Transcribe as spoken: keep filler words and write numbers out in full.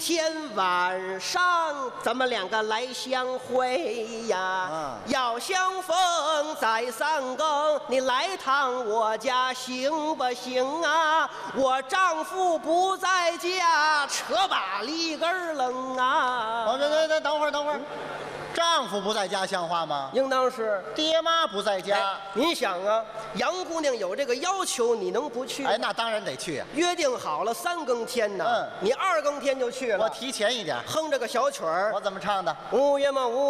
天晚上咱们两个来相会呀， 啊、 要相逢在三更，你来趟我家行不行啊？我丈夫不在家，扯把梨根楞啊！ 哦，对对对，等会儿等会儿，丈夫不在家像话吗？ 应当是爹妈不在家。 哎、您想啊，杨姑娘有这个要求，你能不去？ 哎，那当然得去呀、啊。 约定好了三更天呢， 嗯， 你二更天就去了。 我提前一点， 哼着个小曲儿。 我怎么唱的？ 五月嘛五。